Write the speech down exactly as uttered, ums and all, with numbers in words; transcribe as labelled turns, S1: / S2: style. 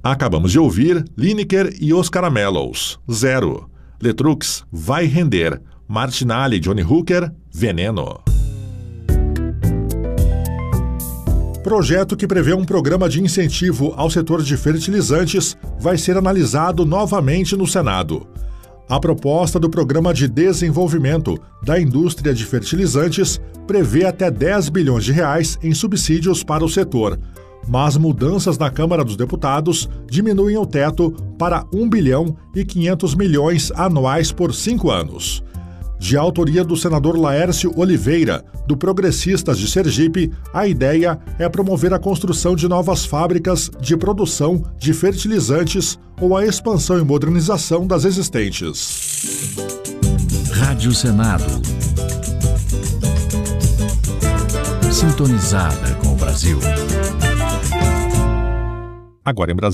S1: Acabamos de ouvir Lineker e os Caramelos, Zero. Letrux, Vai Render. Martinalli e Johnny Hooker, Veneno. Projeto que prevê um programa de incentivo ao setor de fertilizantes vai ser analisado novamente no Senado. A proposta do Programa de Desenvolvimento da Indústria de Fertilizantes prevê até dez bilhões de reais em subsídios para o setor, mas mudanças na Câmara dos Deputados diminuem o teto para um bilhão e quinhentos milhões anuais por cinco anos. De autoria do senador Laércio Oliveira, do Progressistas de Sergipe, a ideia é promover a construção de novas fábricas de produção de fertilizantes ou a expansão e modernização das existentes.
S2: Rádio Senado. Sintonizada com o Brasil.
S1: Agora em Brasília.